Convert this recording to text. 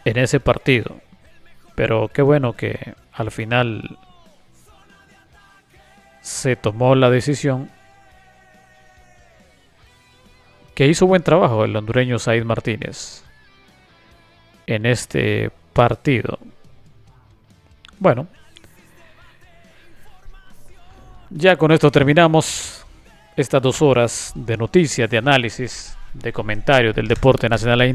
en ese partido. Pero qué bueno que al final se tomó la decisión, que hizo buen trabajo el hondureño Said Martínez en este partido. Bueno, ya con esto terminamos estas 2 horas de noticias, de análisis, de comentarios del deporte nacional e